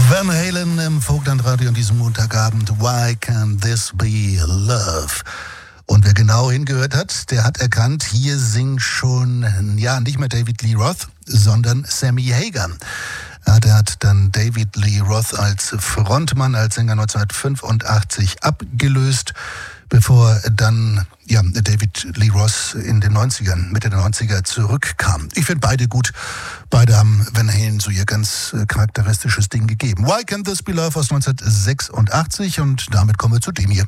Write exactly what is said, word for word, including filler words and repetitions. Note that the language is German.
Van Halen im Vogtlandradio an diesem Montagabend. Why Can't This Be Love? Und wer genau hingehört hat, der hat erkannt, hier singt schon, ja, nicht mehr David Lee Roth, sondern Sammy Hagar. Ja, der hat dann David Lee Roth als Frontmann, als Sänger neunzehnhundertfünfundachtzig abgelöst, bevor dann ja, David Lee Roth in den neunzigern, Mitte der neunziger zurückkam. Ich finde beide gut. Beide haben Van Halen so ihr ganz äh, charakteristisches Ding gegeben. Why Can't This Be Love aus neunzehnhundertsechsundachtzig und damit kommen wir zu dem hier.